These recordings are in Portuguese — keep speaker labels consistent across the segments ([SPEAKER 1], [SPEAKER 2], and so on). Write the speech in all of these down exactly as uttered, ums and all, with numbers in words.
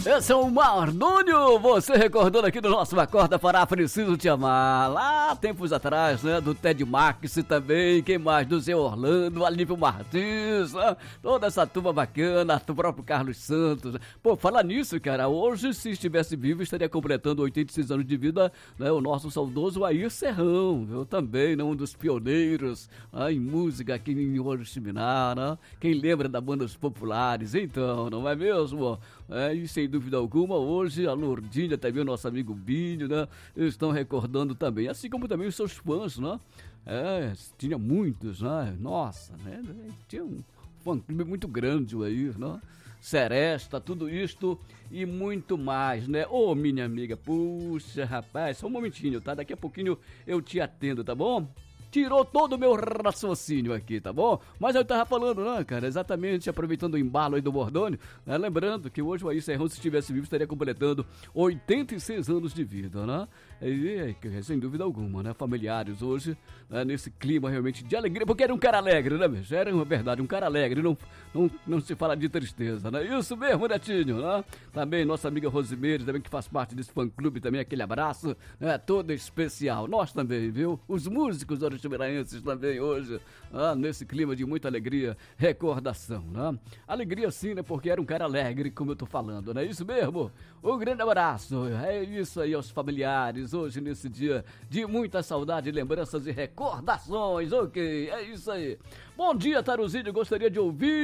[SPEAKER 1] Esse é o Mardônio, você recordando aqui do nosso Acorda Pará, Preciso Te Amar, lá tempos atrás, né, do Ted Max também, quem mais, do Zé Orlando, Alívio Martins, né? Toda essa turma bacana, o próprio Carlos Santos. Pô, fala nisso, cara, hoje se estivesse vivo estaria completando oitenta e seis anos de vida, né, o nosso saudoso Air Serrão, eu também, né, um dos pioneiros, né, em música aqui em Oriximiná, né? Quem lembra das bandas populares, então, não é mesmo? É, e sem dúvida alguma, hoje a Lourdinha, também o nosso amigo Binho, né? Estão recordando também, assim como também os seus fãs, né? É, tinha muitos, né? Nossa, né? Tinha um fã-clube muito grande aí, né? Seresta, tudo isto e muito mais, né? Ô, minha amiga, puxa, rapaz, só um momentinho, tá? Daqui a pouquinho eu te atendo, tá bom? Tirou todo o meu raciocínio aqui, tá bom? Mas eu tava falando, né, cara, exatamente, aproveitando o embalo aí do Mardônio, né? Lembrando que hoje o Air Serrão, se estivesse vivo, estaria completando oitenta e seis anos de vida, né? E, e sem dúvida alguma, né? Familiares hoje, né? Nesse clima realmente de alegria, porque era um cara alegre, né, bicho? Era uma verdade, um cara alegre, não, não, não se fala de tristeza, né? Isso mesmo, Netinho, né? Também nossa amiga Rosimeire, também que faz parte desse fã-clube, também aquele abraço, né? Todo especial. Nós também, viu? Os músicos oriximiranenses também hoje, ah, nesse clima de muita alegria, recordação, né? Alegria sim, né? Porque era um cara alegre, como eu tô falando, né? Isso mesmo? Um grande abraço, é isso aí aos familiares, hoje nesse dia de muita saudade, lembranças e recordações, ok? É isso aí. Bom dia, Taruzinho, gostaria de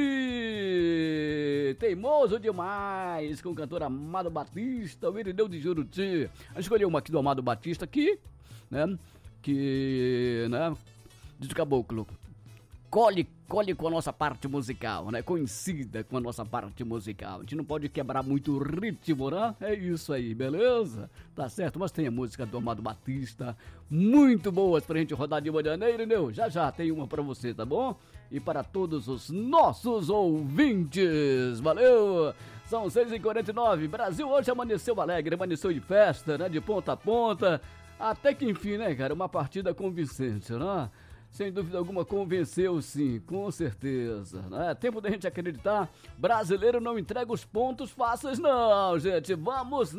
[SPEAKER 1] ouvir Teimoso Demais, com o cantor Amado Batista, o Irineu de Juruti. A escolhi uma aqui do Amado Batista aqui, né? Que, né, diz o caboclo, colhe, colhe com a nossa parte musical, né, coincida com a nossa parte musical, a gente não pode quebrar muito o ritmo, né, é isso aí, beleza? Tá certo, mas tem a música do Amado Batista, muito boas pra gente rodar de manhã, né, Irineu? Já já tem uma pra você, tá bom? E para todos os nossos ouvintes, valeu! São seis e quarenta e nove, Brasil hoje amanheceu alegre, amanheceu de festa, né, de ponta a ponta. Até que enfim, né, cara, uma partida convincente, né? Sem dúvida alguma, convenceu sim, com certeza, né? Tempo da gente acreditar, brasileiro não entrega os pontos fáceis não, gente, vamos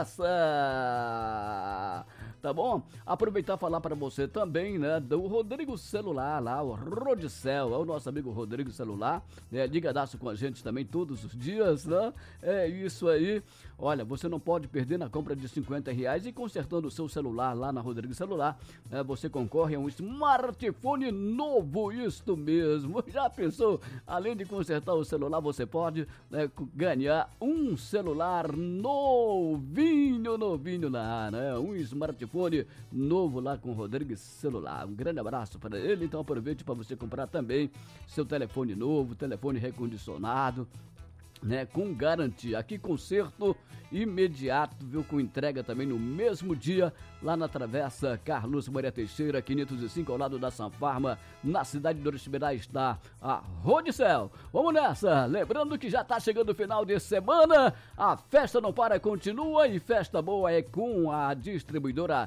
[SPEAKER 1] nessa! Tá bom? Aproveitar e falar para você também, né, do Rodrigo Celular lá, o Rodicel, é o nosso amigo Rodrigo Celular, né, ligadaço com a gente também todos os dias, né? É isso aí. Olha, você não pode perder na compra de cinquenta reais e consertando o seu celular lá na Rodrigo Celular, né, você concorre a um smartphone novo, isto mesmo. Já pensou? Além de consertar o celular, você pode, né, ganhar um celular novinho, novinho lá, né? Um smartphone novo lá com o Rodrigo Celular. Um grande abraço para ele, então aproveite para você comprar também seu telefone novo, telefone recondicionado, né, com garantia. Aqui conserto imediato, viu, com entrega também no mesmo dia, lá na Travessa Carlos Maria Teixeira, quinhentos e cinco, ao lado da Sanfarma, na cidade de Oriximiná está a Rodicel. Vamos nessa, lembrando que já está chegando o final de semana, a festa não para, continua, e festa boa é com a distribuidora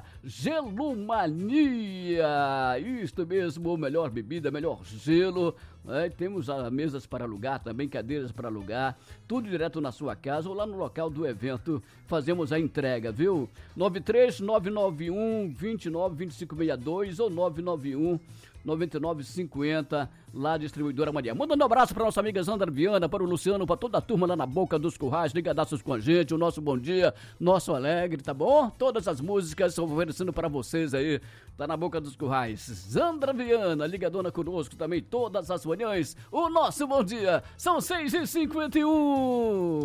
[SPEAKER 1] Gelumania, isto mesmo, melhor bebida, melhor gelo, né? Temos ah, mesas para alugar, também cadeiras para alugar, tudo direto na sua casa ou lá no local do evento, fazemos a entrega, viu? nove três nove nove um, dois nove, dois cinco seis dois ou nove nove um, nove nove cinco zero, lá distribuidora Maria. Mandando um abraço para nossa amiga Sandra Viana, para o Luciano, para toda a turma lá na Boca dos Currais, ligadaços com a gente, o nosso bom dia, nosso alegre, tá bom? Todas as músicas estão oferecendo para vocês aí, tá na Boca dos Currais. Sandra Viana, ligadona conosco também todas as manhãs, o nosso bom dia, são seis e cinquenta e um.